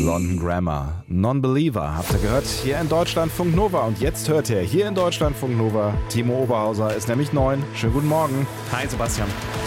London Grammar, Non-Believer, habt ihr gehört, hier in Deutschlandfunk Nova. Und jetzt hört ihr hier in Deutschlandfunk Nova, Timo Oberhauser ist nämlich 9. Schönen guten Morgen. Hi Sebastian.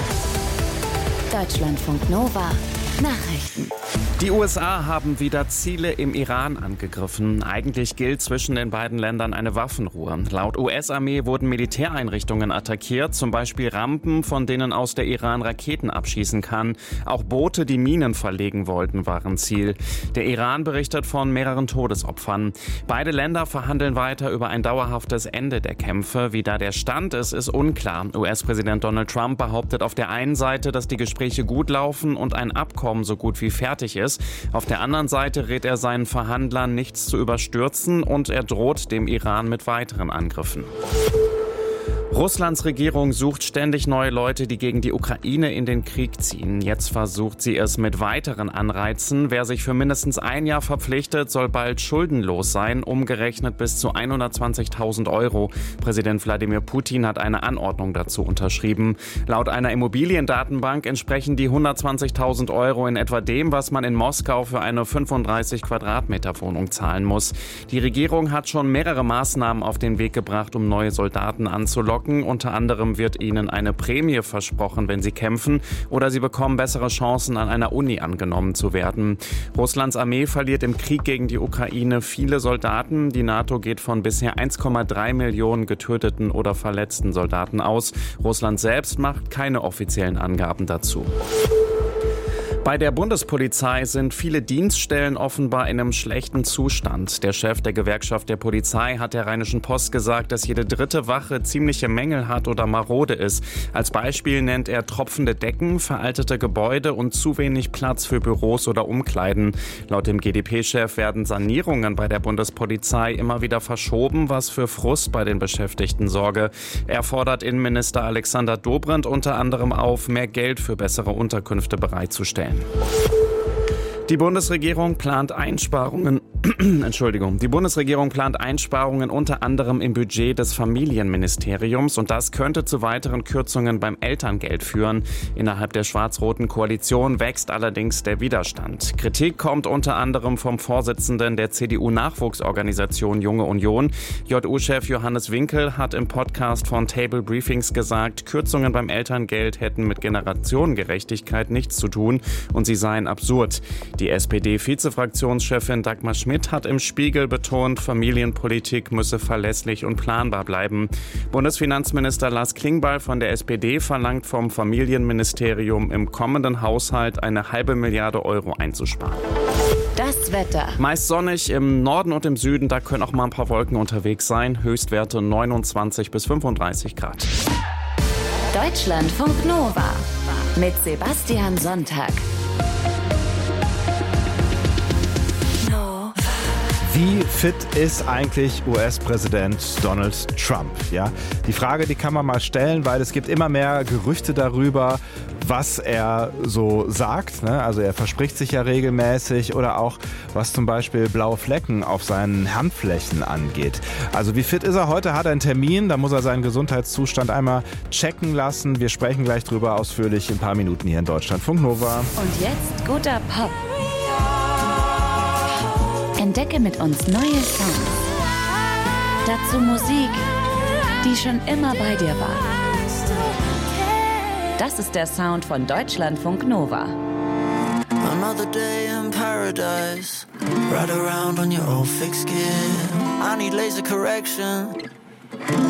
Deutschlandfunk Nova. Nachrichten. Die USA haben wieder Ziele im Iran angegriffen. Eigentlich gilt zwischen den beiden Ländern eine Waffenruhe. Laut US-Armee wurden Militäreinrichtungen attackiert, zum Beispiel Rampen, von denen aus der Iran Raketen abschießen kann. Auch Boote, die Minen verlegen wollten, waren Ziel. Der Iran berichtet von mehreren Todesopfern. Beide Länder verhandeln weiter über ein dauerhaftes Ende der Kämpfe. Wie da der Stand ist unklar. US-Präsident Donald Trump behauptet auf der einen Seite, dass die Gespräche gut laufen und ein Abkommen so gut wie fertig ist. Auf der anderen Seite rät er seinen Verhandlern, nichts zu überstürzen, und er droht dem Iran mit weiteren Angriffen. Russlands Regierung sucht ständig neue Leute, die gegen die Ukraine in den Krieg ziehen. Jetzt versucht sie es mit weiteren Anreizen. Wer sich für mindestens ein Jahr verpflichtet, soll bald schuldenlos sein, umgerechnet bis zu 120.000 Euro. Präsident Wladimir Putin hat eine Anordnung dazu unterschrieben. Laut einer Immobiliendatenbank entsprechen die 120.000 Euro in etwa dem, was man in Moskau für eine 35 Quadratmeter Wohnung zahlen muss. Die Regierung hat schon mehrere Maßnahmen auf den Weg gebracht, um neue Soldaten anzulocken. Unter anderem wird ihnen eine Prämie versprochen, wenn sie kämpfen, oder sie bekommen bessere Chancen, an einer Uni angenommen zu werden. Russlands Armee verliert im Krieg gegen die Ukraine viele Soldaten. Die NATO geht von bisher 1,3 Millionen getöteten oder verletzten Soldaten aus. Russland selbst macht keine offiziellen Angaben dazu. Bei der Bundespolizei sind viele Dienststellen offenbar in einem schlechten Zustand. Der Chef der Gewerkschaft der Polizei hat der Rheinischen Post gesagt, dass jede dritte Wache ziemliche Mängel hat oder marode ist. Als Beispiel nennt er tropfende Decken, veraltete Gebäude und zu wenig Platz für Büros oder Umkleiden. Laut dem GdP-Chef werden Sanierungen bei der Bundespolizei immer wieder verschoben, was für Frust bei den Beschäftigten sorge. Er fordert Innenminister Alexander Dobrindt unter anderem auf, mehr Geld für bessere Unterkünfte bereitzustellen. Die Bundesregierung plant Einsparungen. Die Bundesregierung plant Einsparungen unter anderem im Budget des Familienministeriums, und das könnte zu weiteren Kürzungen beim Elterngeld führen. Innerhalb der schwarz-roten Koalition wächst allerdings der Widerstand. Kritik kommt unter anderem vom Vorsitzenden der CDU-Nachwuchsorganisation Junge Union. JU-Chef Johannes Winkel hat im Podcast von Table Briefings gesagt, Kürzungen beim Elterngeld hätten mit Generationengerechtigkeit nichts zu tun und sie seien absurd. Die SPD-Vizefraktionschefin Dagmar Schmidt hat im Spiegel betont, Familienpolitik müsse verlässlich und planbar bleiben. Bundesfinanzminister Lars Klingbeil von der SPD verlangt vom Familienministerium im kommenden Haushalt eine 0,5 Milliarde Euro einzusparen. Das Wetter. Meist sonnig, im Norden und im Süden, da können auch mal ein paar Wolken unterwegs sein. Höchstwerte 29 bis 35 Grad. Deutschlandfunk Nova mit Sebastian Sonntag. Wie fit ist eigentlich US-Präsident Donald Trump? Ja, die Frage, die kann man mal stellen, weil es gibt immer mehr Gerüchte darüber, was er so sagt. Ne? Also er verspricht sich ja regelmäßig, oder auch was zum Beispiel blaue Flecken auf seinen Handflächen angeht. Also wie fit ist er? Heute hat er einen Termin, da muss er seinen Gesundheitszustand einmal checken lassen. Wir sprechen gleich drüber ausführlich in ein paar Minuten hier in Deutschlandfunk Nova. Und jetzt guter Pop. Entdecke mit uns neue Songs. Dazu Musik, die schon immer bei dir war. Das ist der Sound von Deutschlandfunk Nova. Another day in paradise. Ride around on your old thick skin. I need laser correction.